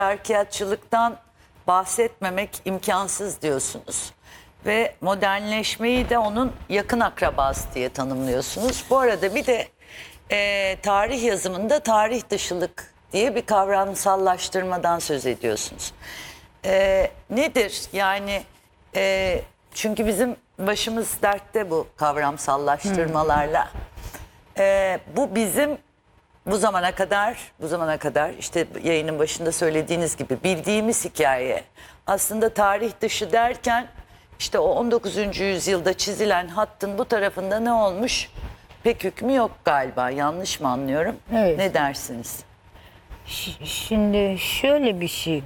Erkiyatçılıktan bahsetmemek imkansız diyorsunuz. Ve modernleşmeyi de onun yakın akrabası diye tanımlıyorsunuz. Bu arada bir de tarih yazımında tarih dışılık diye bir kavramsallaştırmadan söz ediyorsunuz. Nedir? Yani çünkü bizim başımız dertte bu kavramsallaştırmalarla. Bu bizim bu zamana kadar işte yayının başında söylediğiniz gibi bildiğimiz hikaye aslında tarih dışı derken işte o 19. yüzyılda çizilen hattın bu tarafında ne olmuş pek hükmü yok galiba. Yanlış mı anlıyorum? Evet. Ne dersiniz? Şimdi şöyle bir şey.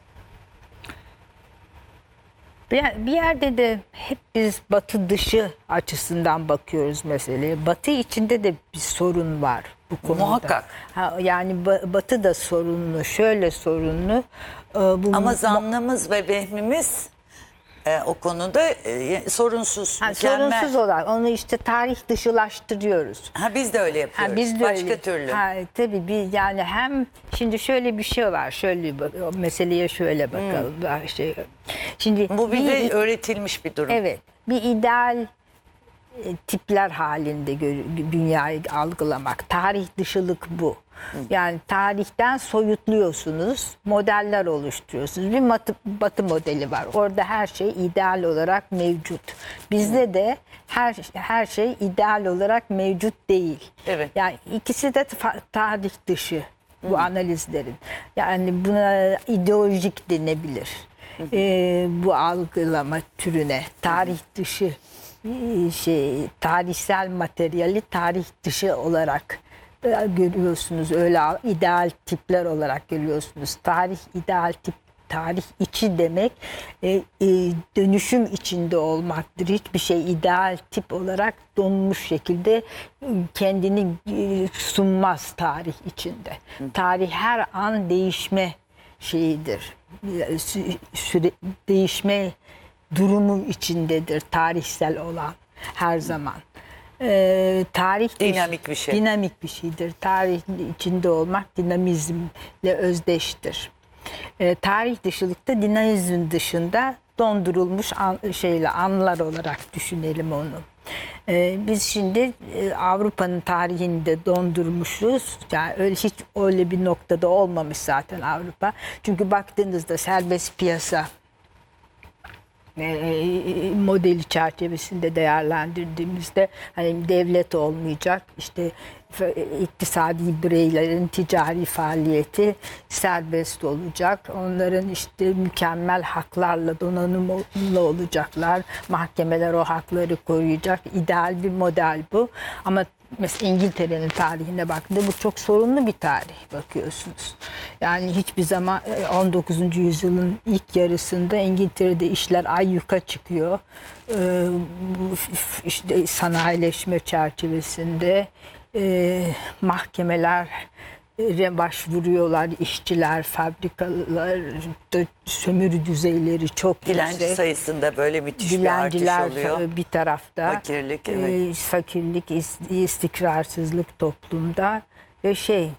Bir yerde de hep biz batı dışı açısından bakıyoruz meseleye. Batı içinde de bir sorun var bu konuda. Muhakkak. Yani batı da sorunlu, şöyle sorunlu. Ama zannımız ve vehmimiz o konuda sorunsuz, mükemmel. Sorunsuz olarak onu işte tarih dışılaştırıyoruz. Biz de öyle yapıyoruz. Biz de Başka öyle. türlü. Tabii yani hem şimdi şöyle bir şey var. Şöyle o meseleye şöyle bakalım. Şimdi Bu bir de öğretilmiş bir durum. evet, bir ideal tipler halinde dünyayı algılamak. Tarih dışılık bu. Yani tarihten soyutluyorsunuz, modeller oluşturuyorsunuz. Bir batı modeli var. Orada her şey ideal olarak mevcut. Bizde de her şey ideal olarak mevcut değil. Evet. Yani ikisi de tarih dışı bu analizlerin. Yani buna ideolojik denebilir. Bu algılama türüne tarih dışı tarihsel materyali tarih dışı olarak görüyorsunuz. Öyle ideal tipler olarak görüyorsunuz. Tarih ideal tip, tarih içi demek dönüşüm içinde olmaktır. Hiçbir şey ideal tip olarak donmuş şekilde kendini sunmaz tarih içinde. Tarih her an değişme şeyidir. Değişme durumu içindedir tarihsel olan her zaman. Tarih dinamik bir şey. Dinamik bir şeydir. Tarih içinde olmak dinamizmle özdeştir. Tarih dışılıkta dinamizm dışında dondurulmuş anlar olarak düşünelim onu. Biz şimdi Avrupa'nın tarihini de dondurmuşuz. Yani öyle bir noktada olmamış zaten Avrupa. Çünkü baktığınızda serbest piyasa modeli çerçevesinde değerlendirdiğimizde hani devlet olmayacak, işte iktisadi bireylerin ticari faaliyeti serbest olacak, onların işte mükemmel haklarla donanımlı olacaklar, mahkemeler o hakları koruyacak, ideal bir model bu. Ama mesela İngiltere'nin tarihine baktığında bu çok sorunlu bir tarih bakıyorsunuz. Yani hiçbir zaman 19. yüzyılın ilk yarısında İngiltere'de işler ayyuka çıkıyor. İşte sanayileşme çerçevesinde mahkemeler başvuruyorlar, işçiler, fabrikalar, sömürü düzeyleri çok Dilenci yüksek. sayısında böyle müthiş bir artış oluyor. Bir tarafta. Fakirlik, evet. Fakirlik, istikrarsızlık toplumda ve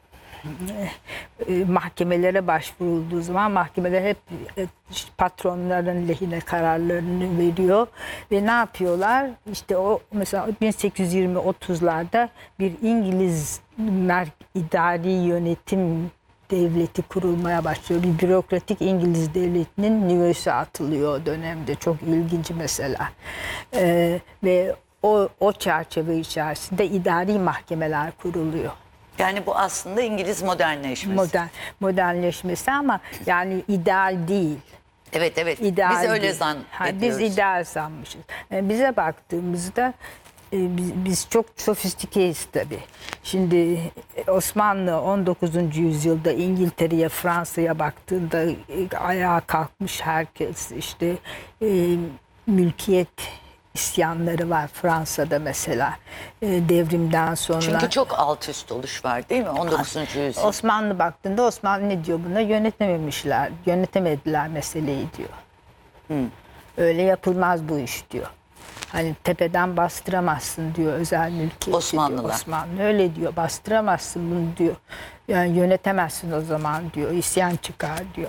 mahkemelere başvurulduğu zaman mahkemeler hep patronların lehine kararlarını veriyor ve ne yapıyorlar? İşte o mesela 1820-30'larda bir İngiliz idari yönetim devleti kurulmaya başlıyor. Bir bürokratik İngiliz devletinin nüvesi atılıyor o dönemde. Çok ilginç mesela. Ve o çerçeve içerisinde idari mahkemeler kuruluyor. Yani bu aslında İngiliz modernleşmesi. Modernleşmesi ama yani ideal değil. Evet. İdeal Biz öyle değil. zannediyoruz. Biz ideal sanmışız. Bize baktığımızda biz çok sofistikeyiz tabii. Şimdi Osmanlı 19. yüzyılda İngiltere'ye, Fransa'ya baktığında ayağa kalkmış herkes, işte mülkiyet isyanları var Fransa'da mesela devrimden sonra. Çünkü çok alt üst oluş var değil mi 19. yüzyıl? Osmanlı baktığında Osmanlı ne diyor buna? Yönetemediler meseleyi diyor. Öyle yapılmaz bu iş diyor. Hani tepeden bastıramazsın diyor özel mülkiyeti. Osmanlılar. Osmanlı öyle diyor, bastıramazsın bunu diyor. Yani yönetemezsin o zaman diyor, isyan çıkar diyor.